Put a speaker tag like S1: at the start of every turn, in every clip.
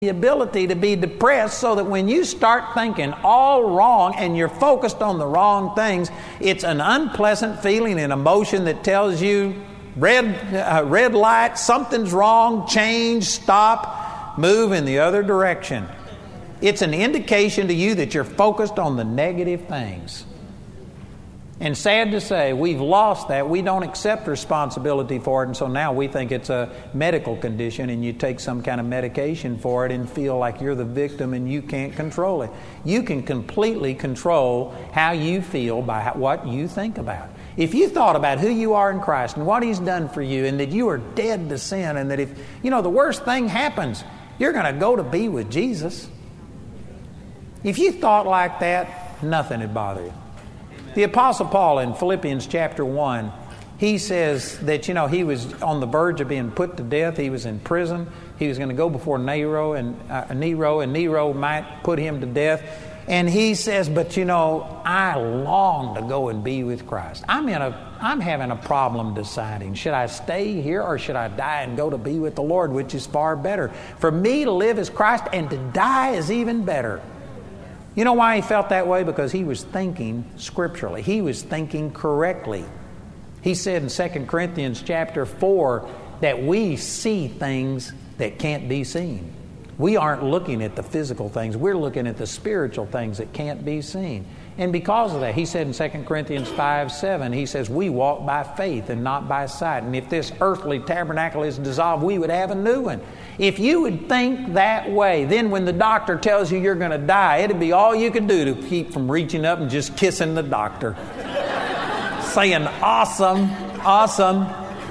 S1: the ability to be depressed so that when you start thinking all wrong and you're focused on the wrong things, it's an unpleasant feeling and emotion that tells you, red light, something's wrong, change, stop, move in the other direction. It's an indication to you that you're focused on the negative things. And sad to say, we've lost that. We don't accept responsibility for it, and so now we think it's a medical condition and you take some kind of medication for it and feel like you're the victim and you can't control it. You can completely control how you feel by what you think about. If you thought about who you are in Christ and what He's done for you and that you are dead to sin and that if, the worst thing happens, you're going to go to be with Jesus. If you thought like that, nothing would bother you. The Apostle Paul in Philippians chapter 1, he says that, he was on the verge of being put to death. He was in prison. He was going to go before Nero, and Nero might put him to death. And he says, but I long to go and be with Christ. I'm having a problem deciding, should I stay here or should I die and go to be with the Lord, which is far better. For me to live is Christ and to die is even better. You know why he felt that way? Because he was thinking scripturally. He was thinking correctly. He said in 2 Corinthians chapter 4 that we see things that can't be seen. We aren't looking at the physical things. We're looking at the spiritual things that can't be seen. And because of that, he said in 2 Corinthians 5:7, he says, we walk by faith and not by sight. And if this earthly tabernacle is dissolved, we would have a new one. If you would think that way, then when the doctor tells you you're going to die, it'd be all you could do to keep from reaching up and just kissing the doctor. Saying, awesome, awesome.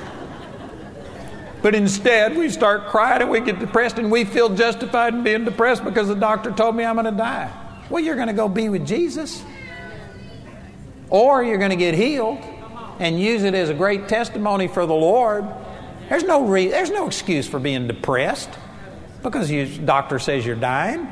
S1: But instead, we start crying and we get depressed and we feel justified in being depressed because the doctor told me I'm going to die. Well, you're going to go be with Jesus. Or you're going to get healed and use it as a great testimony for the Lord. There's no excuse for being depressed because your doctor says you're dying.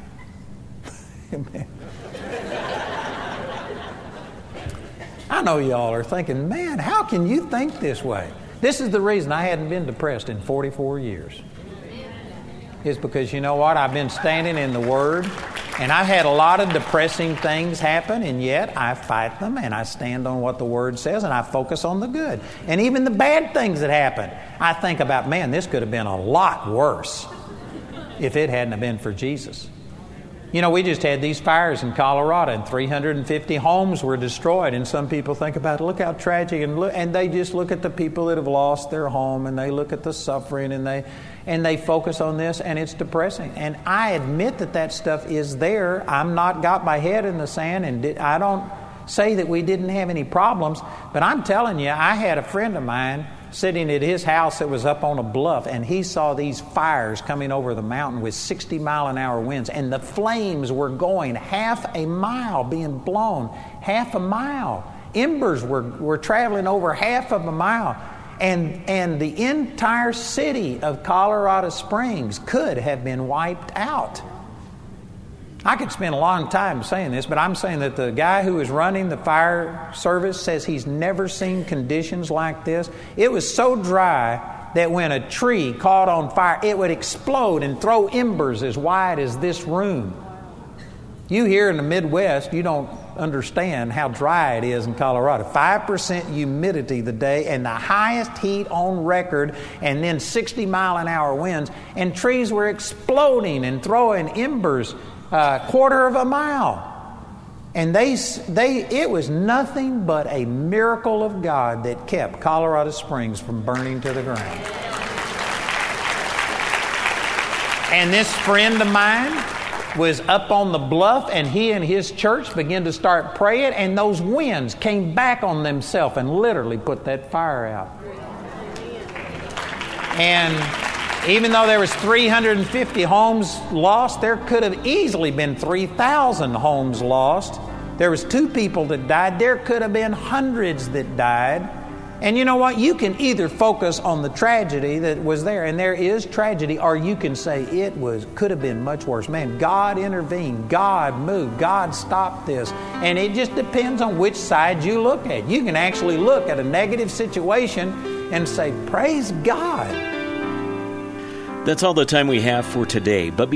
S1: I know y'all are thinking, man, how can you think this way? This is the reason I hadn't been depressed in 44 years. It's because you know what? I've been standing in the Word and I've had a lot of depressing things happen, and yet I fight them and I stand on what the Word says and I focus on the good. And even the bad things that happen, I think about, man, this could have been a lot worse if it hadn't have been for Jesus. We just had these fires in Colorado and 350 homes were destroyed. And some people think about, look how tragic, and they just look at the people that have lost their home and they look at the suffering and they focus on this, and it's depressing. And I admit that stuff is there. I'm not got my head in the sand, and I don't say that we didn't have any problems, but I'm telling you, I had a friend of mine sitting at his house that was up on a bluff, and he saw these fires coming over the mountain with 60-mile-an-hour winds, and the flames were going half a mile, being blown half a mile. Embers were traveling over half of a mile, and the entire city of Colorado Springs could have been wiped out. I could spend a long time saying this, but I'm saying that the guy who is running the fire service says he's never seen conditions like this. It was so dry that when a tree caught on fire, it would explode and throw embers as wide as this room. You here in the Midwest, you don't understand how dry it is in Colorado. 5% humidity the day and the highest heat on record, and then 60-mile-an-hour winds, and trees were exploding and throwing embers quarter of a mile. And it was nothing but a miracle of God that kept Colorado Springs from burning to the ground. And this friend of mine was up on the bluff, and he and his church began to start praying, and those winds came back on themselves and literally put that fire out. And even though there was 350 homes lost, there could have easily been 3,000 homes lost. There was 2 people that died. There could have been hundreds that died. And you know what? You can either focus on the tragedy that was there, and there is tragedy, or you can say could have been much worse. Man, God intervened. God moved. God stopped this. And it just depends on which side you look at. You can actually look at a negative situation and say, praise God.
S2: That's all the time we have for today, but